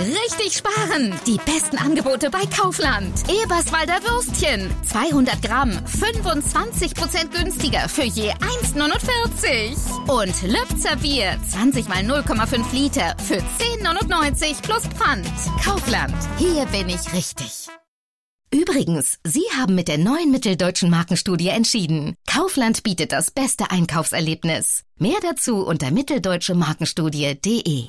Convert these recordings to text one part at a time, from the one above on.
richtig sparen. Die besten Angebote bei Kaufland. Eberswalder Würstchen. 200 Gramm. 25% günstiger für je 1,49. Und Lübzer Bier. 20 mal 0,5 Liter für 10,99 plus Pfand. Kaufland. Hier bin ich richtig. Übrigens, Sie haben mit der neuen Mitteldeutschen Markenstudie entschieden. Kaufland bietet das beste Einkaufserlebnis. Mehr dazu unter mitteldeutschemarkenstudie.de.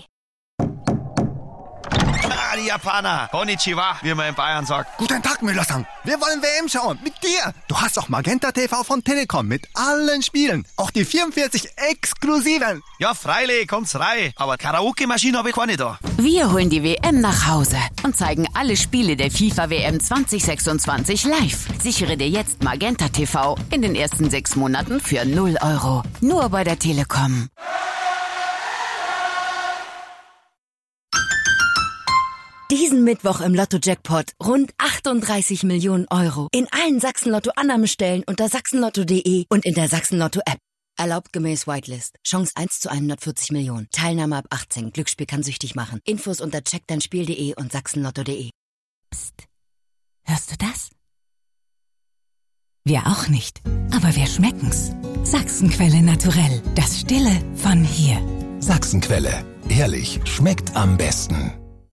Die Japaner. Konnichiwa, wie man in Bayern sagt. Guten Tag, Müller-san. Wir wollen WM schauen. Mit dir. Du hast auch Magenta TV von Telekom mit allen Spielen. Auch die 44 exklusiven. Ja, freilich, kommt's rein. Aber Karaoke-Maschine habe ich keine da. Wir holen die WM nach Hause und zeigen alle Spiele der FIFA-WM 2026 live. Sichere dir jetzt Magenta TV in den ersten 6 Monaten für 0 €. Nur bei der Telekom. Diesen Mittwoch im Lotto-Jackpot rund 38 Millionen €. In allen Sachsen-Lotto-Annahmestellen unter sachsenlotto.de und in der Sachsen-Lotto-App. Erlaubt gemäß Whitelist. Chance 1 zu 140 Millionen. Teilnahme ab 18. Glücksspiel kann süchtig machen. Infos unter checkdeinspiel.de und sachsenlotto.de. Psst. Hörst du das? Wir auch nicht. Aber wir schmecken's. Sachsenquelle naturell. Das Stille von hier. Sachsenquelle. Ehrlich, schmeckt am besten.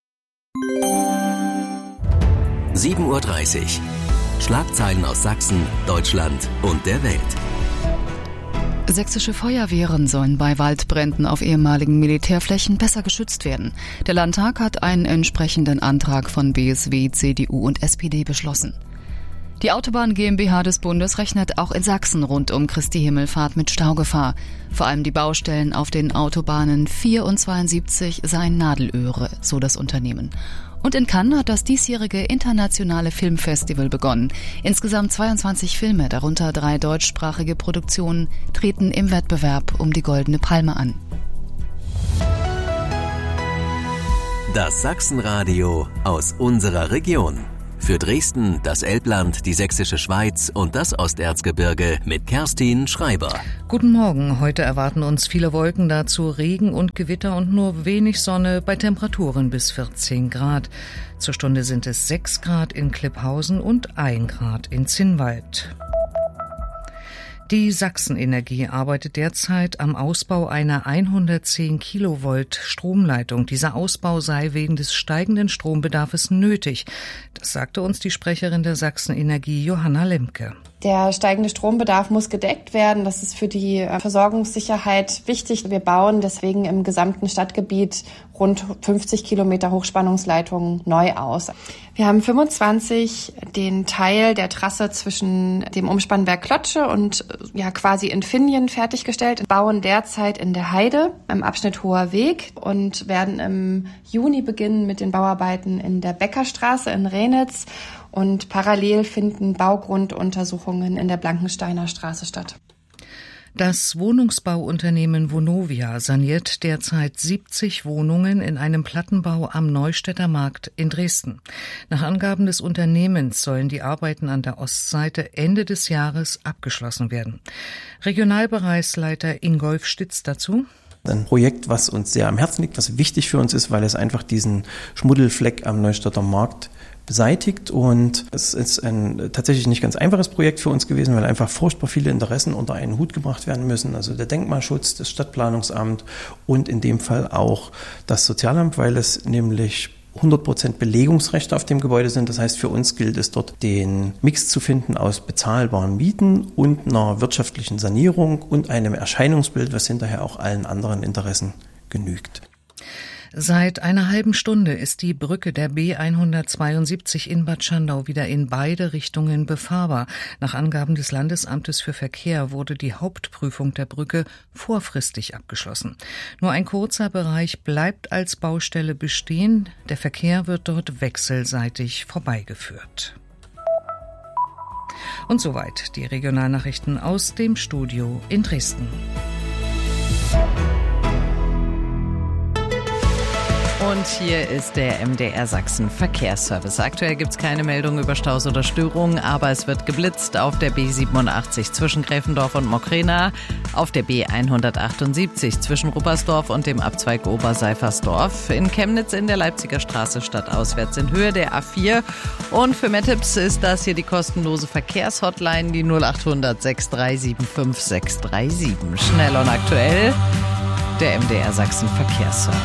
7:30 Uhr. Schlagzeilen aus Sachsen, Deutschland und der Welt. Sächsische Feuerwehren sollen bei Waldbränden auf ehemaligen Militärflächen besser geschützt werden. Der Landtag hat einen entsprechenden Antrag von BSW, CDU und SPD beschlossen. Die Autobahn GmbH des Bundes rechnet auch in Sachsen rund um Christi Himmelfahrt mit Staugefahr. Vor allem die Baustellen auf den Autobahnen 4 und 72 seien Nadelöhre, so das Unternehmen. Und in Cannes hat das diesjährige internationale Filmfestival begonnen. Insgesamt 22 Filme, darunter 3 deutschsprachige Produktionen, treten im Wettbewerb um die Goldene Palme an. Das Sachsenradio aus unserer Region. Für Dresden, das Elbland, die Sächsische Schweiz und das Osterzgebirge mit Kerstin Schreiber. Guten Morgen. Heute erwarten uns viele Wolken, dazu Regen und Gewitter und nur wenig Sonne bei Temperaturen bis 14 Grad. Zur Stunde sind es 6 Grad in Klipphausen und 1 Grad in Zinnwald. Die Sachsenenergie arbeitet derzeit am Ausbau einer 110 Kilovolt Stromleitung. Dieser Ausbau sei wegen des steigenden Strombedarfs nötig. Das sagte uns die Sprecherin der Sachsenenergie, Johanna Lemke. Der steigende Strombedarf muss gedeckt werden. Das ist für die Versorgungssicherheit wichtig. Wir bauen deswegen im gesamten Stadtgebiet rund 50 Kilometer Hochspannungsleitungen neu aus. Wir haben 25 den Teil der Trasse zwischen dem Umspannwerk Klotsche und quasi Infinnien fertiggestellt. Wir bauen derzeit in der Heide am Abschnitt Hoher Weg und werden im Juni beginnen mit den Bauarbeiten in der Bäckerstraße in Renitz. Und parallel finden Baugrunduntersuchungen in der Blankensteiner Straße statt. Das Wohnungsbauunternehmen Vonovia saniert derzeit 70 Wohnungen in einem Plattenbau am Neustädter Markt in Dresden. Nach Angaben des Unternehmens sollen die Arbeiten an der Ostseite Ende des Jahres abgeschlossen werden. Regionalbereichsleiter Ingolf Stitz dazu. Ein Projekt, was uns sehr am Herzen liegt, was wichtig für uns ist, weil es einfach diesen Schmuddelfleck am Neustädter Markt beseitigt, und es ist ein tatsächlich nicht ganz einfaches Projekt für uns gewesen, weil einfach furchtbar viele Interessen unter einen Hut gebracht werden müssen, also der Denkmalschutz, das Stadtplanungsamt und in dem Fall auch das Sozialamt, weil es nämlich 100% Belegungsrechte auf dem Gebäude sind. Das heißt, für uns gilt es dort, den Mix zu finden aus bezahlbaren Mieten und einer wirtschaftlichen Sanierung und einem Erscheinungsbild, was hinterher auch allen anderen Interessen genügt. Seit einer halben Stunde ist die Brücke der B172 in Bad Schandau wieder in beide Richtungen befahrbar. Nach Angaben des Landesamtes für Verkehr wurde die Hauptprüfung der Brücke vorfristig abgeschlossen. Nur ein kurzer Bereich bleibt als Baustelle bestehen. Der Verkehr wird dort wechselseitig vorbeigeführt. Und soweit die Regionalnachrichten aus dem Studio in Dresden. Und hier ist der MDR Sachsen Verkehrsservice. Aktuell gibt es keine Meldung über Staus oder Störungen, aber es wird geblitzt auf der B87 zwischen Gräfendorf und Mokrena, auf der B178 zwischen Ruppersdorf und dem Abzweig Oberseifersdorf, in Chemnitz in der Leipziger Straße stadtauswärts in Höhe der A4. Und für mehr Tipps ist das hier die kostenlose Verkehrshotline, die 0800 6375 637. Schnell und aktuell, der MDR Sachsen Verkehrsservice.